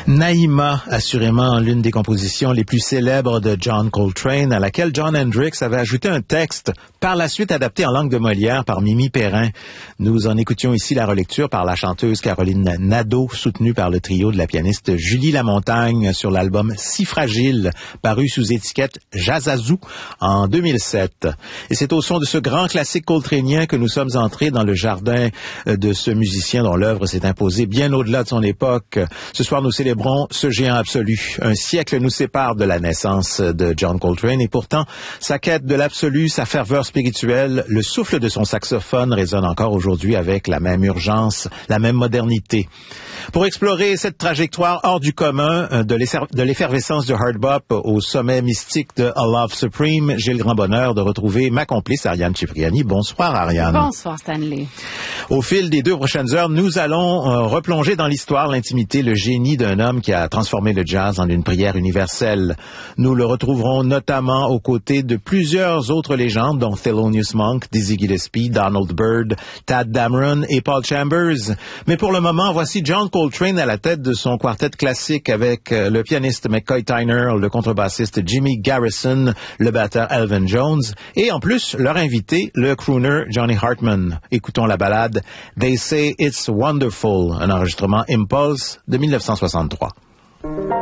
Naïma, assurément l'une des compositions les plus célèbres de John Coltrane, à laquelle Jon Hendricks avait ajouté un texte, par la suite adapté en langue de Molière par Mimi Perrin. Nous en écoutions ici la relecture par la chanteuse Caroline Nadeau, soutenue par le trio de la pianiste Julie Lamontagne sur l'album Si Fragile, paru sous étiquette Jazzazou en 2007. Et c'est au son de ce grand classique coltranien que nous sommes entrés dans le jardin de ce musicien dont l'œuvre s'est imposée bien au-delà de son époque. Ce soir, nous célébrons ce géant absolu. Un siècle nous sépare de la naissance de John Coltrane et pourtant, sa quête de l'absolu, sa ferveur spirituelle, le souffle de son saxophone résonne encore aujourd'hui avec la même urgence, la même modernité. Pour explorer cette trajectoire hors du commun de l'effervescence du hard bop au sommet mystique de A Love Supreme, j'ai le grand bonheur de retrouver ma complice Ariane Cipriani. Bonsoir Ariane. Bonsoir Stanley. Au fil des 2 prochaines heures, nous allons replonger dans l'histoire, l'intimité, le génie d'un homme qui a transformé le jazz en une prière universelle. Nous le retrouverons notamment aux côtés de plusieurs autres légendes, dont Thelonious Monk, Dizzy Gillespie, Donald Byrd, Tadd Dameron et Paul Chambers. Mais pour le moment, voici John Coltrane à la tête de son quartet classique avec le pianiste McCoy Tyner, le contrebassiste Jimmy Garrison, le batteur Elvin Jones et en plus leur invité, le crooner Johnny Hartman. Écoutons la ballade They Say It's Wonderful, un enregistrement Impulse de 1963.